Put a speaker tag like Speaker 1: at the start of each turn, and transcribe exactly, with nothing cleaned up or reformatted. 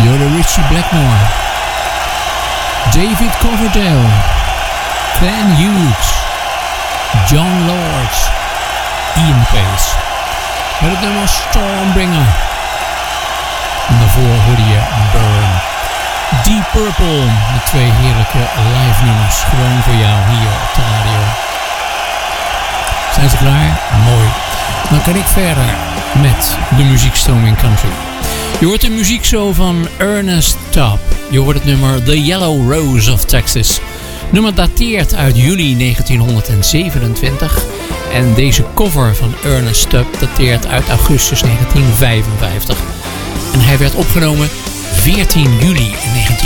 Speaker 1: You're Richie Blackmore, David Coverdale, Glenn Hughes, John Lord, Ian Pace. Met het nummer Stormbringer. En daarvoor hoorde je Burn. Deep Purple, de twee heerlijke live nummers. Gewoon voor jou hier op de radio. Zijn ze klaar? Mooi. Dan kan ik verder met de muziekstroom in country. Je hoort de muziekshow van Ernest Tubb. Je hoort het nummer The Yellow Rose of Texas. Nummer dateert uit juli negentienhonderdzevenentwintig. En deze cover van Ernest Tubb dateert uit augustus negentien vijfenvijftig. En hij werd opgenomen veertien juli negentien